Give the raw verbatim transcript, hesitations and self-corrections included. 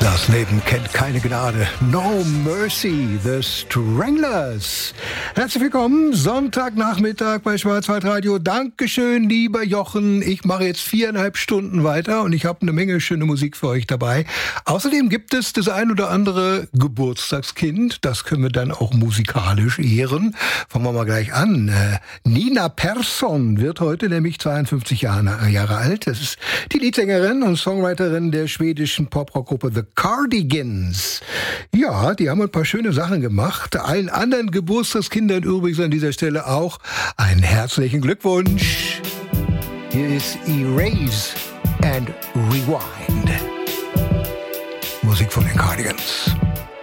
Das Leben kennt keine Gnade. No Mercy, The Stranglers. Herzlich willkommen, Sonntagnachmittag bei Schwarzwaldradio. Dankeschön, lieber Jochen. Ich mache jetzt viereinhalb Stunden weiter und ich habe eine Menge schöne Musik für euch dabei. Außerdem gibt es das ein oder andere Geburtstagskind. Das können wir dann auch musikalisch ehren. Fangen wir mal gleich an. Nina Persson wird heute nämlich zweiundfünfzig Jahre alt. Das ist die Leadsängerin und Songwriterin der schwedischen Poprock-Gruppe The Cardigans. Ja, die haben ein paar schöne Sachen gemacht. Allen anderen Geburtstagskindern übrigens an dieser Stelle auch einen herzlichen Glückwunsch. Hier ist Erase and Rewind. Musik von den Cardigans.